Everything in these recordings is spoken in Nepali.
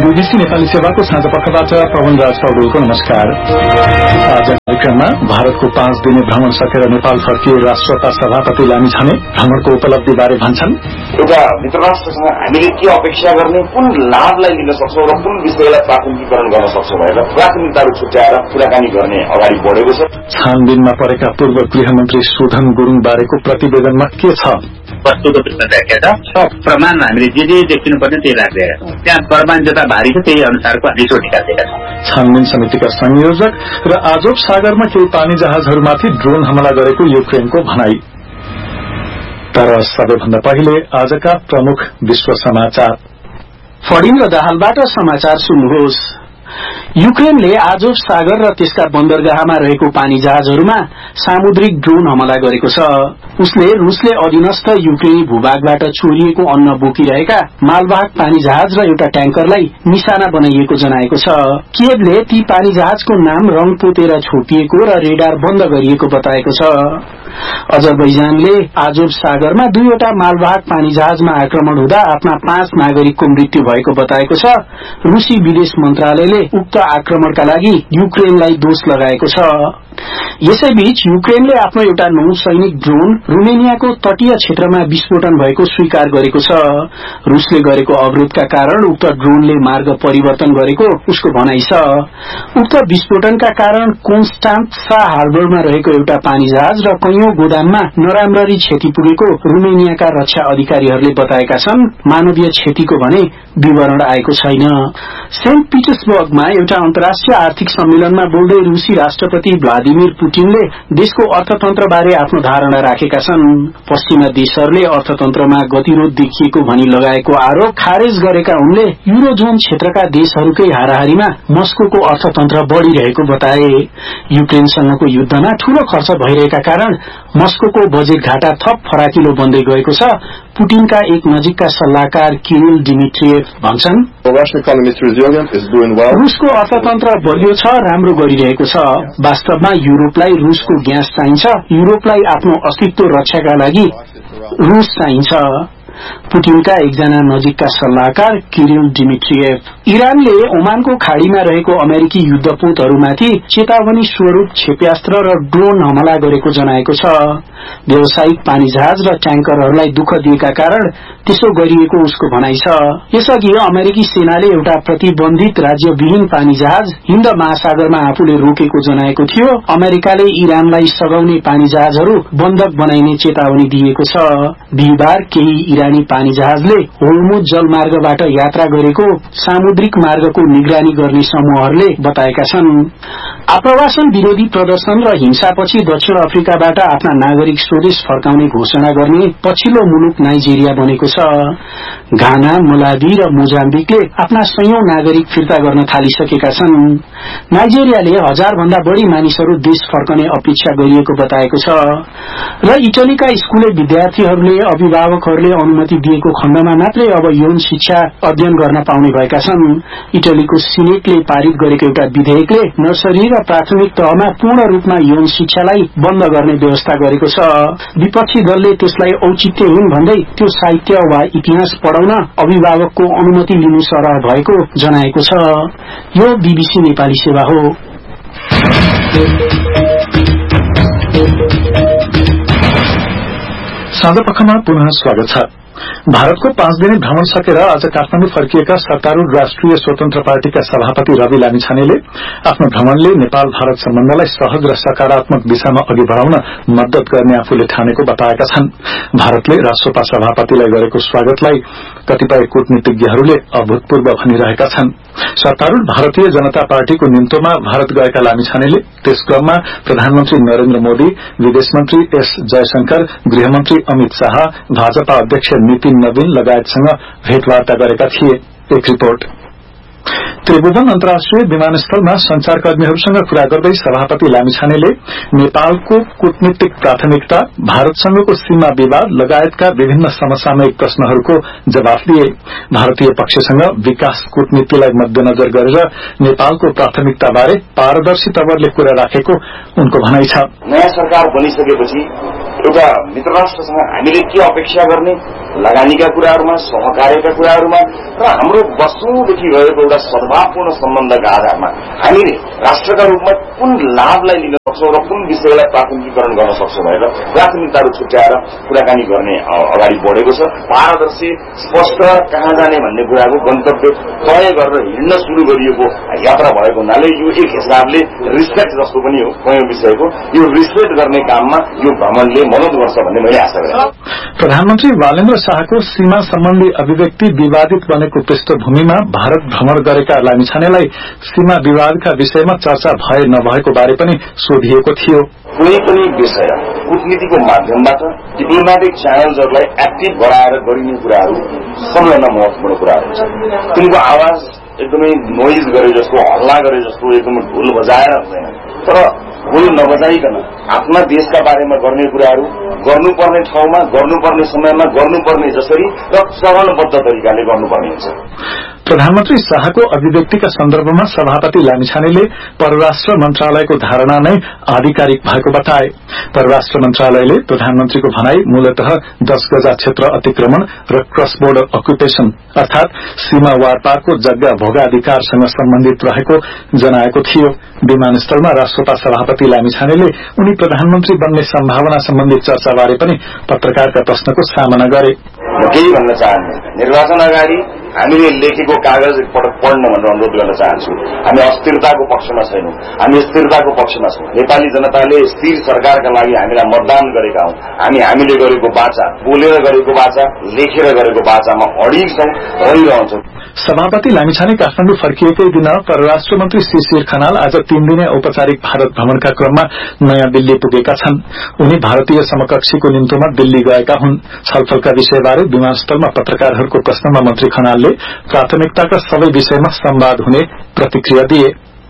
बीबीसी नेपाली सेवाको साँझ पखबाट पवन राज पौडेलको नमस्कार। आज कार्यक्रममा भारतको 5 दिने भ्रमण सकेर नेपाल फर्किए राष्ट्रपति सभापति लामिछाने भ्रमणको उपलब्धि बारे भन्छन्। एउटा मित्रराष्ट्रसँग हामीले के अपेक्षा गर्ने, कुन लाभलाई लिन सक्छौं र कुन विषयलाई प्राथमिकीकरण गर्न सक्छौं भनेर प्राथमिकताहरू छुट्याएर कुराकानी गर्ने अगाडि बढेको छ। छानबिनमा परेका पूर्व गृहमन्त्री शोधन गुरुङ बारेको प्रतिवेदनमा के छ? वस्तुको पृष्ठ व्याख्या छ, प्रमाण हामीले जे देखिनु पर्ने त्यही राखिदिएका छौँ। त्यहाँ प्रमाण जता भारी छ त्यही अनुसारको रिपोर्ट निकालेका छौँ। छानबिन समितिका संयोजक र आजोब सागरमा केही पानी जहाजहरूमाथि ड्रोन हमला गरेको युक्रेनको भनाई। तर सबैभन्दा पहिले आजका प्रमुख विश्व समाचार। फडिङ र दाहालबाट समाचार सुन्नुहोस्। युक्रेनले आजोब सागर र त्यसका बन्दरगाहमा रहेको पानी जहाजहरूमा सामुद्रिक ड्रोन हमला गरेको छ। उसले रुसले अधीनस्थ युक्रेनी भूभागबाट छोडिएको अन्न बोकिरहेका मालवाहक पानी जहाज र एउटा ट्याङ्करलाई निशाना बनाइएको जनाएको छ। कियवले ती पानी जहाजको नाम रंग पोतेर छोपिएको र रेडार बन्द गरिएको बताएको छ। अजरबैजानले आजोब सागरमा 2वटा मालवाहक पानी जहाजमा आक्रमण हुँदा आफ्ना 5 नागरिकको मृत्यु भएको बताएको छ। रूसी विदेश मन्त्रालयले उक्त आक्रमणका लागि युक्रेनलाई दोष लगाएको छ। यसैबीच युक्रेनले आफ्नो एउटा नौसैनिक ड्रोन रुमेनियाको तटीय क्षेत्रमा विस्फोटन भएको स्वीकार गरेको छ। रूसले गरेको अवरोधका कारण उक्त ड्रोनले मार्ग परिवर्तन गरेको उसको भनाइ छ। उक्त विस्फोटनका कारण कोन्स्टान्सा हार्बरमा रहेको एउटा पानी जहाज र कैयौं गोदाममा नराम्ररी क्षति पुगेको रुमेनियाका रक्षा अधिकारीहरूले बताएका छन्। मानवीय क्षतिको भने विवरण आएको छैन। सेन्ट पिटर्सबर्गमा एउटा अन्तर्राष्ट्रिय आर्थिक सम्मेलनमा बोल्दै रूसी राष्ट्रपति भ्लादिमिर पुटिनले देशको अर्थतन्त्रबारे आफ्नो धारणा राखेका छन्। पश्चिमा देशहरूले अर्थतन्त्रमा गतिरोध देखिएको भनी लगाएको आरोप खारेज गरेका उनले युरोजोन क्षेत्रका देशहरूकै हाराहारीमा मस्कोको अर्थतन्त्र बढ़िरहेको बताए। युक्रेनसँगको युद्धमा ठूलो खर्च भइरहेका कारण मस्कोको बजेट घाटा थप फराकिलो बन्दै गएको छ। पुटिनका एक नजिकका सल्लाहकार किरिल डिमिट्रिएभ भन्छन्, रुसको अर्थतन्त्र बलियो छ, राम्रो गरिरहेको छ। वास्तवमा युरोपलाई रुसको ग्यास चाहिन्छ। युरोपलाई आफ्नो अस्तित्व रक्षाका लागि रुस चाहिन्छ। पुटिनका एकजना नजिकका सल्लाहकार किरिल डिमिट्रिएभ। इरानले ओमानको खाड़ीमा रहेको अमेरिकी युद्धपोतहरूमाथि चेतावनी स्वरूप क्षेप्यास्त्र र ड्रोन हमला गरेको जनाएको छ। व्यावसायिक पानी जहाज र ट्याङ्करहरूलाई दुःख दिएका कारण त्यसो गरिएको उसको भनाइ छ। यसअघि अमेरिकी सेनाले एउटा प्रतिबन्धित राज्यविहीन पानी जहाज हिन्द महासागरमा आफूले रोकेको जनाएको थियो। अमेरिकाले इरानलाई सघाउने पानी जहाजहरू बन्धक बनाइने चेतावनी दिएको छ। बिहिबार केही इरानी पानी जहाजले होर्मुज जलमार्गबाट यात्रा गरेको सामुद्रिक मार्गको निगरानी गर्ने समूहहरूले बताएका छन्। आप्रवासन विरोधी प्रदर्शन र हिंसापछि दक्षिण अफ्रिकाबाट आफ्ना नागरिक स्वदेश फर्काउने घोषणा गर्ने पछिल्लो मुलुक नाइजेरिया बनेको छ। घाना, मलावी र मोजाम्बिकले आफ्ना 100औं नागरिक फिर्ता गर्न थालिसकेका छन्। नाइजेरियाले 1000 भन्दा बढ़ी मानिसहरू देश फर्कने अपेक्षा गरिएको बताएको छ। र इटलीका स्कूले विद्यार्थीहरूले अभिभावकहरूले अनुमति दिएको खण्डमा मात्रै अब यौन शिक्षा अध्ययन गर्न पाउने भएका छन्। इटलीको सिनेटले पारित गरेको एउटा विधेयकले नर्सरी र प्राथमिक तहमा पूर्ण रूपमा यौन शिक्षालाई बन्द गर्ने व्यवस्था गरेको छ। विपक्षी दलले त्यसलाई औचित्यहीन भन्दै त्यो साहित्य वा इतिहास पढाउन अभिभावकको अनुमति लिनु सरह भएको जनाएको छ। यो बीबीसी नेपाली सेवा हो। साँझ पखमा पुनः स्वागत छ। भारतको 5 दिने भ्रमण सकेर आज काठमाडौँ फर्किएका सत्तारूढ़ राष्ट्रिय स्वतन्त्र पार्टीका सभापति रवि लामिछानेले आफ्नो भ्रमणले नेपाल भारत सम्बन्धलाई सहज र सकारात्मक दिशामा अघि बढ़ाउन मद्दत गर्ने आफूले ठानेको बताएका छन्। भारतले राष्ट्रपति सभापतिलाई गरेको स्वागतलाई कतिपय कूटनीतिज्ञहरूले अभूतपूर्व भनिरहेका छन्। सत्तारूढ़ भारतीय जनता पार्टीको निम्तोमा भारत गएका लामिछानेले त्यस क्रममा प्रधानमन्त्री नरेन्द्र मोदी, विदेश मन्त्री एस जयशंकर, गृहमन्त्री अमित शाह, भाजपा अध्यक्ष नितिन नवीन लगायतसँग भेटवार्ता गरेका थिए। एक रिपोर्ट। त्रिभुवन अन्तर्राष्ट्रिय विमानस्थलमा संचारकर्मीहरूसँग कुरा गर्दै सभापति लामिछानेले नेपालको कूटनीतिक प्राथमिकता, भारतसँगको सीमा विवाद लगायतका विभिन्न समसामयिक प्रश्नहरूको जवाफ दिए। भारतीय पक्षसँग विकास कूटनीतिलाई मध्यनजर गरेर नेपालको प्राथमिकताबारे पारदर्शी तवरले कुरा राखेको उनको भनाइ छ। नयाँ सरकार बनिसकेपछि एउटा मित्र राष्ट्रसँग हामीले के अपेक्षा गर्ने लगानीका कुराहरूमा, सहकार्यका कुराहरूमा र हाम्रो वर्षौंदेखि रहेको एउटा सद्भावपूर्ण सम्बन्धका आधारमा हामीले राष्ट्रका रूपमा कुन लाभलाई लिन सक्छौं र कुन विषयलाई प्राथमिकीकरण गर्न सक्छौं भनेर प्राथमिकताहरू छुट्याएर कुराकानी गर्ने अगाडि बढेको छ। पारदर्शी, स्पष्ट कहाँ जाने भन्ने कुराको गन्तव्य तय गरेर हिँड्न सुरु गरिएको यात्रा भएको हुनाले यो एक हिसाबले रिस्पेक्ट जस्तो पनि हो कयौं विषयको। यो रिस्पेक्ट गर्ने काममा यो भ्रमणले मदत गर्छ भन्ने मैले आशा गरेँ। प्रधानमन्त्री वालेन्द्र शाहको सीमा सम्बन्धी अभिव्यक्ति विवादित बनेको पृष्ठभूमिमा भारत भ्रमण गरेका लामिछानेलाई सीमा विवादका विषयमा चर्चा भए नभएको बारे पनि सोधिएको थियो। कुनै पनि विषय कूटनीतिको माध्यमबाट डिप्लोमेटिक च्यानल्सहरूलाई एक्टिभ गराएर गरिने कुराहरू सबैभन्दा महत्वपूर्ण कुराहरू हुन्छ। तिनको आवाज एकदमै नोइज गरे जस्तो, हल्ला गरे जस्तो एकदमै ढोल बजाएर हुँदैन, तर ढोल नबजाइकन आफ्ना देशका बारेमा गर्ने कुराहरू गर्नुपर्ने ठाउँमा, गर्नुपर्ने समयमा, गर्नुपर्ने जसरी र चरणबद्ध तरिकाले गर्नुपर्ने हुन्छ। प्रधानमन्त्री शाहको अभिव्यक्तिका सन्दर्भमा सभापति लामिछानेले परराष्ट्र मन्त्रालयको धारणा नै आधिकारिक भएको बताए। परराष्ट्र मन्त्रालयले प्रधानमन्त्रीको भनाई मूलतः 10 गजा क्षेत्र अतिक्रमण र क्रस बोर्डर अक्युपेशन अर्थात सीमा वारपारको जग्गा भोगाधिकारसँग सम्बन्धित रहेको जनाएको थियो। विमानस्थलमा राष्ट्रपा सभापति लामिछानेले उनी प्रधानमन्त्री बन्ने सम्भावना सम्बन्धी चर्चाबारे पनि पत्रकारका प्रश्नको सामना गरे। म केही भन्न चाहन्छु, निर्वाचन अगाडि हामीले लेखेको कागज एकपटक पढ्न भनेर अनुरोध गर्न चाहन्छु। हामी अस्थिरताको पक्षमा छैनौं, हामी स्थिरताको पक्षमा छौं। नेपाली जनताले स्थिर सरकारका लागि हामीलाई मतदान गरेका हौं। हामीले गरेको वाचा, बोलेर गरेको वाचा, लेखेर गरेको वाचामा अडिग छौं, रहिरहन्छौं। सभापति लामिछाने काठमाडौँ फर्किएकै दिन परराष्ट्र मन्त्री श्री शेर खनाल आज 3 दिने औपचारिक भारत भ्रमणका क्रममा नयाँ दिल्ली पुगेका छन्। उनी भारतीय समकक्षीको निम्तोमा दिल्ली गएका हुन्। छलफलका विषयबारे विमानस्थलमा पत्रकारहरूको प्रश्नमा मन्त्री खनालले प्राथमिकताका सबै विषयमा संवाद हुने प्रतिक्रिया दिए।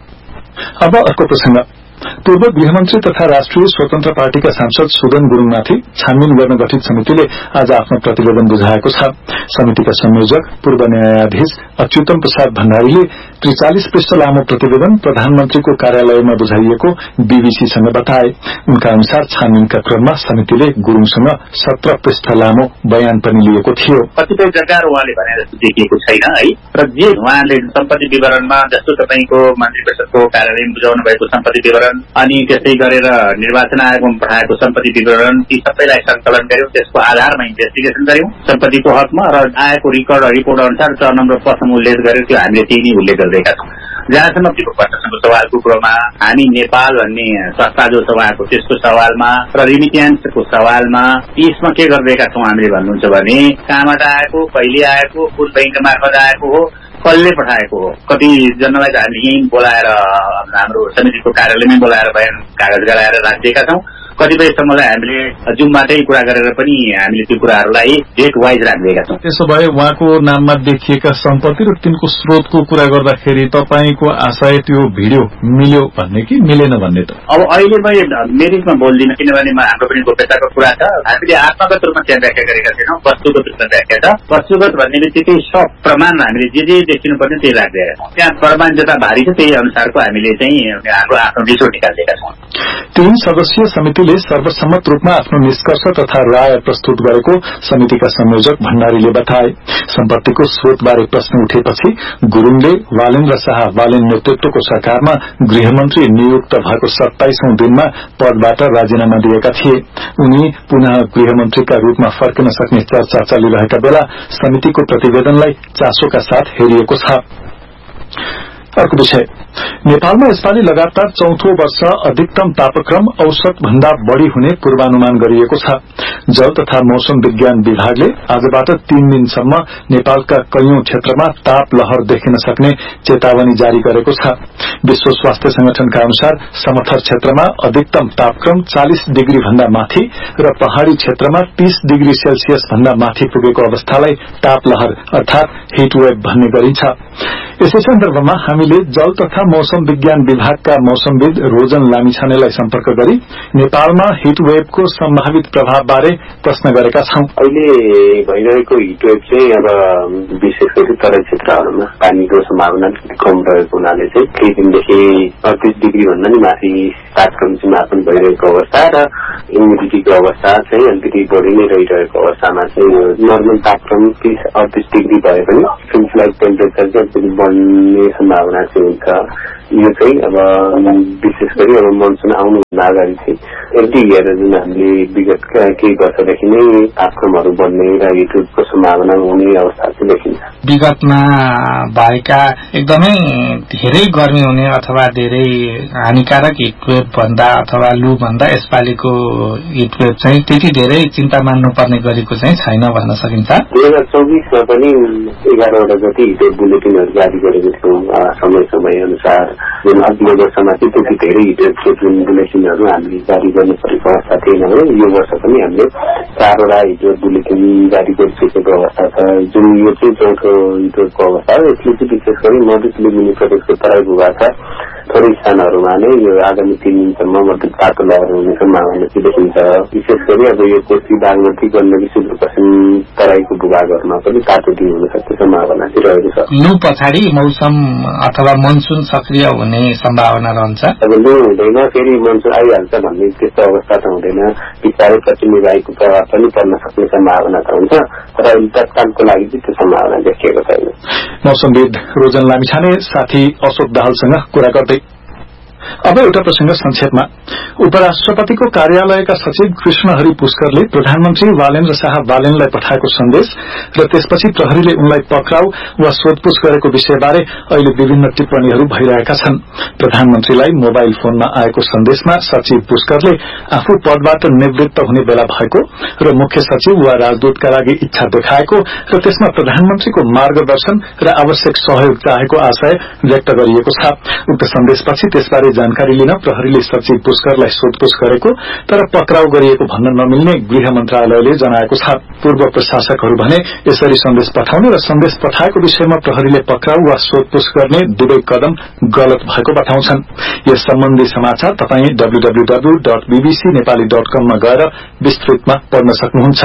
अब अर्को प्रसंग। पूर्व गृहमन्त्री तथा राष्ट्रिय स्वतन्त्र पार्टीका सांसद सुदन गुरूङमाथि छानबिन गर्न गठित समितिले आज आफ्नो प्रतिवेदन बुझाएको छ। समितिका संयोजक पूर्व न्यायाधीश अच्युतम प्रसाद भण्डारीले 43 पृष्ठ लामो प्रतिवेदन प्रधानमन्त्रीको कार्यालयमा बुझाइएको बीबीसीसँग बताए। उनका अनुसार छानबिनका क्रममा समितिले गुरूङसँग 17 पृष्ठ लामो बयान पनि लिएको थियो। कतिपय जग्गाहरू उहाँले भने जस्तो देखिएको छैन है, र जे उहाँले सम्पत्ति विवरणमा जस्तो तपाईको मन्त्री परिषदको कार्यालयमा बुझाउनु भएको सम्पत्ति विवरण अनि त्यसै गरेर निर्वाचन आयोगमा पठाएको सम्पत्ति विवरण, ती सबैलाई संकलन गर्यौं। त्यसको आधारमा इन्भेस्टिगेसन गर्यौं सम्पत्तिको हकमा, र आएको रिपोर्ट अनुसार 4 नम्बर प्रथम उल्लेख गर्यो। त्यो हामीले त्यही नै उल्लेख गरिरहेका छौं। जहाँसम्म प्रश्नको सवालको कुरोमा हामी नेपाल भन्ने संस्था जो छ उहाँको त्यसको सवालमा र रिमिट्यान्सको सवालमा यसमा के गरिरहेका छौं हामीले भन्नुहुन्छ भने कहाँबाट आएको, कहिले आएको, कुन बैंक मार्फत आएको हो, कसले पठाएको हो। कति जनालाई हामीले यहीँ बोलाएर हाम्रो समितिको कार्यालयमै बोलाएर बयान कागज गराएर राखिदिएका छौं। कतिपय समयलाई हामीले जुमबाटै कुरा गरेर पनि हामीले त्यो कुराहरूलाई डेट वाइज राखिदिएका छौं। त्यसो भए उहाँको नाममा देखिएका सम्पत्ति र तिनको स्रोतको कुरा गर्दाखेरि तपाईको आशय त्यो भिडियो मिल्यो भन्ने कि मिलेन भन्ने त अब अहिले म मेरिटमा बोल्दिनँ, किनभने हाम्रो पनि गोप्यताको कुरा छ। हामीले आत्मगत रूपमा त्यहाँ व्याख्या गरेका छैनौं, वस्तुगत रूपमा व्याख्या छ। वस्तुगत भन्ने बित्तिकै सब प्रमाण हामीले जे देखिनुपर्ने त्यही राखिदिएका छौं। त्यहाँ प्रमाण जता भारी छ त्यही अनुसारको हामीले चाहिँ हाम्रो आफ्नो रिपोर्ट निकालिदिएका छौं। 3 सदस्यीय समितिले सर्वसम्मत रूपमा आफ्नो निष्कर्ष तथा राय प्रस्तुत गरेको समितिका संयोजक भण्डारीले बताए। सम्पत्तिको स्रोतबारे प्रश्न उठेपछि गुरूङले वालेन्द्र शाह वालेन नेतृत्वको सरकारमा गृहमन्त्री नियुक्त भएको 27औं दिनमा पदबाट राजीनामा दिएका थिए। उनी पुनः गृहमन्त्रीका रूपमा फर्किन सक्ने चर्चा चलिरहेका बेला समितिको प्रतिवेदनलाई चासोका साथ हेरिएको छ। अर्को विषय, नेपालमा यसपालि लगातार 4थो वर्ष अधिकतम तापक्रम औसत भन्दा बढ़ी हुने पूर्वानुमान गरिएको छ। जल तथा मौसम विज्ञान विभागले आजबाट 3 दिनसम्म नेपालका कैयौं क्षेत्रमा ताप लहर देखिन सक्ने चेतावनी जारी गरेको छ। विश्व स्वास्थ्य संगठनका अनुसार समथर क्षेत्रमा अधिकतम तापक्रम 40 डिग्री भन्दा माथि र पहाड़ी क्षेत्रमा 30 डिग्री सेल्सियस भन्दा माथि पुगेको अवस्थालाई ताप लहर अर्थात हिट वेभ भन्ने गरिन्छ। यसै सन्दर्भमा हामीले जल तथा मौसम विज्ञान विभागका मौसमविद रोजन लामिछानेलाई सम्पर्क गरी नेपालमा हिटवेभको सम्भावित प्रभावबारे प्रश्न गरेका छौं। अहिले भइरहेको हिटवेभ चाहिँ अब विशेष गरी तराई क्षेत्रहरूमा पानीको सम्भावना कम रहेको हुनाले चाहिँ केही दिनदेखि 38 डिग्री भन्दा नि माथि तापक्रममा पनि भइरहेको अवस्था र ह्युमिडिटीको अवस्था चाहिँ अलिकति बढी नै रहिरहेको अवस्थामा चाहिँ नर्मल तापक्रम 38 डिग्री भए पनि फ्लाइट टेम्परेचर चाहिँ बढ्ने सम्भावना चाहिँ हुन्छ। यो चाहिँ अब विशेष गरी अब मनसुन आउनुभन्दा अगाडि चाहिँ यति हेरेर जुन हामीले विगतका केही वर्षदेखि नै तापक्रमहरू बढ्ने र हिटवेभको सम्भावना हुने अवस्था चाहिँ देखिन्छ। विगतमा भएका एकदमै धेरै गर्मी हुने अथवा धेरै हानिकारक हिटवेभ भन्दा अथवा लू भन्दा यसपालिको हिटवेभ चाहिँ त्यति धेरै चिन्ता मान्नुपर्ने गरेको चाहिँ छैन भन्न सकिन्छ। 2024मा पनि 11वटा जति हिटवेभ बुलेटिनहरू जारी गरेको थियौं समय अनुसार। जुन अघिल्लो वर्षमा चाहिँ त्यति धेरै हिटवेभको जुन बुलेटिनहरू हामीले जारी गर्न सकेको अवस्था थिएन भने यो वर्ष पनि हामीले 4वटा हिटवेभ बुलेटिन जारी गरिसकेको अवस्था छ। जुन यो चाहिँ चौथो हिटवेभको अवस्था हो। यसले चाहिँ विशेष गरी मधेस लुम्बिनी प्रदेशको तराई भूभागका थोरै स्थानहरूमा नै यो आगामी 3 दिनसम्म मध्यम तातो लहर हुने सम्भावना चाहिँ देखिन्छ। विशेष गरी अब यो कोशी बागमती गण्डकी सुदूरपश्चिम तराईको भूभागहरूमा पनि तातो दिन हुन सक्ने सम्भावना चाहिँ रहेको छ। लू पछाडि मौसम अथवा मनसुन सक्रिय हुने सम्भावना रहन्छ। अब लू हुँदैन फेरि मनसुन आइहाल्छ भन्ने त्यस्तो अवस्था त हुँदैन। बिस्तारै पश्चिमी वायुको प्रभाव पनि पर्न सक्ने सम्भावना त हुन्छ तर तत्कालको लागि चाहिँ त्यो सम्भावना देखिएको छैन। मौसमविद रोजन लामिछाने साथी अशोक दाहालसँग कुरा गर्दै। अब एउटा प्रसंग संक्षेपमा। उपराष्ट्रपतिको कार्यालयका सचिव कृष्णहरि पुष्करले प्रधानमन्त्री वालेन्द्र शाह बालेनलाई पठाएको सन्देश र त्यसपछि प्रहरीले उनलाई पक्राउ वा सोधपूछ गरेको विषयबारे अहिले विभिन्न टिप्पणीहरू भइरहेका छन्। प्रधानमन्त्रीलाई मोबाइल फोनमा आएको सन्देशमा सचिव पुष्करले आफू पदबाट निवृत्त हुने बेला भएको र मुख्य सचिव वा राजदूतका लागि इच्छा देखाएको र त्यसमा प्रधानमन्त्रीको मार्गदर्शन र आवश्यक सहयोग चाहेको आशय व्यक्त गरिएको छ। उक्त सन्देशपछि त्यसबारे जानकारी लिन प्रहरीले सचिव पुष्करलाई सोधपूछ गरेको तर पक्राउ गरिएको भन्न नमिल्ने गृह मन्त्रालयले जनाएको छ। पूर्व प्रशासकहरू भने यसरी सन्देश पठाउने र सन्देश पठाएको विषयमा प्रहरीले पक्राउ वा सोधपूछ गर्ने दुवै कदम गलत भएको बताउँछन्। यस सम्बन्धी समाचार तपाईं www.bbcnepali.com मा गएर विस्तृतमा पढ्न सक्नुहुन्छ।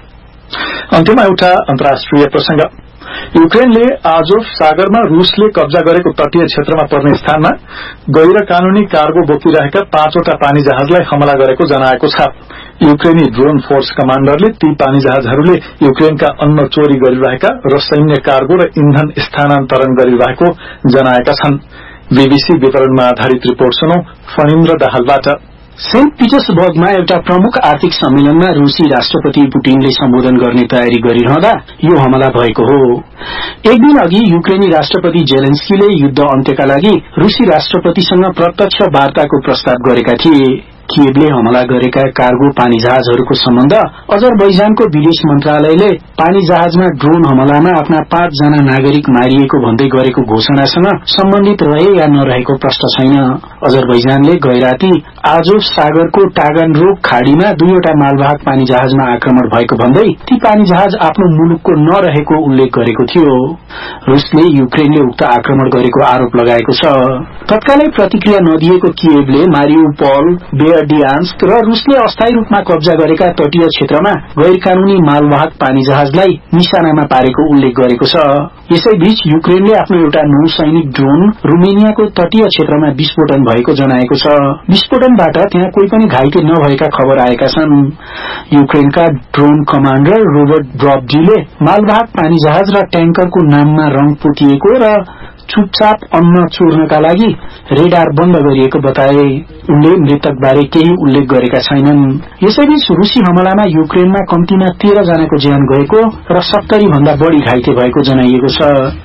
अन्त्यमा एउटा अन्तर्राष्ट्रिय प्रसंग। युक्रेनले आजोभ सागरमा रूसले कब्जा गरेको तटीय क्षेत्रमा पर्ने स्थानमा गैर कानूनी कार्गो बोकिरहेका 5वटा पानी जहाजलाई हमला गरेको जनाएको छ। युक्रेनी ड्रोन फोर्स कमाण्डरले ती पानी जहाजहरूले युक्रेनका अन्न चोरी गरिरहेका र सैन्य कार्गो र इन्धन स्थानान्तरण गरिरहेको जनाएका छन्। बीबीसी विवरणमा आधारित रिपोर्ट सुनौ फणिन्द्र दाहालबाट। सेन्ट पिटर्सबर्गमा एउटा प्रमुख आर्थिक सम्मेलनमा रूसी राष्ट्रपति पुटिनले सम्बोधन गर्ने तयारी गरिरहँदा यो हमला भएको हो। एक दिन अघि युक्रेनी राष्ट्रपति जेलेन्स्कीले युद्ध अन्त्यका लागि रूसी राष्ट्रपतिसँग प्रत्यक्ष वार्ताको प्रस्ताव गरेका थिए। किएभले हमला गरेका कार्गो पानी जहाजहरूको सम्बन्ध अजरबैजानको विदेश मन्त्रालयले पानी जहाजमा ड्रोन हमलामा आफ्ना 5 जना नागरिक मारिएको भन्दै गरेको घोषणासँग सम्बन्धित रहे या नरहेको प्रश्न छैन। अजरबैजानले गैराती आजोभ सागरको टागनरोग खाड़ीमा 2वटा मालवाहक पानी जहाजमा आक्रमण भएको भन्दै ती पानी जहाज आफ्नो मुलुकको नरहेको उल्लेख गरेको थियो। रूसले युक्रेनले उक्त आक्रमण गरेको आरोप लगाएको छ। तत्कालै प्रतिक्रिया नदिएको किएभले मारिउपोल, बेयरडियान्स्क र रूसले अस्थायी रूपमा कब्जा गरेका तटीय क्षेत्रमा गैर कानूनी मालवाहक पानी जहाजलाई निशानामा पारेको उल्लेख गरेको छ। यसैबीच युक्रेनले आफ्नो एउटा नौसैनिक ड्रोन रुमेनियाको तटीय क्षेत्रमा विस्फोटन भएको जनाएको छ। विस्फोटनबाट त्यहाँ कोही पनि घाइते नभएका खबर आएका छन्। युक्रेनका ड्रोन कमाण्डर रोबर्ट ब्रब्डीले मालवाहक पानी जहाज र ट्याङ्करको नाममा रंग पोतिएको र चुपचाप अन्न चोर्नका लागि रेडार बन्द गरिएको बताए। उनले मृतकबारे केही उल्लेख गरेका छैनन्। यसैबीच रूसी हमलामा युक्रेनमा कम्तीमा 13 जनाको ज्यान गएको र 70 भन्दा बढ़ी घाइते भएको जनाइएको छ।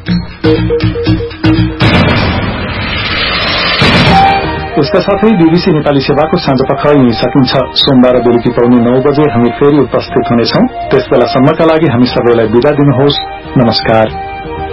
यसका साथै बीबीसी नेपाली सेवाको साँझपख यही सकिन्छ। सोमबार बेलुकी पाउने 9 बजे हामी फेरि उपस्थित हुनेछौं। त्यसबेलासम्मका लागि हामी सबैलाई बिदा दिनुहोस्। नमस्कार।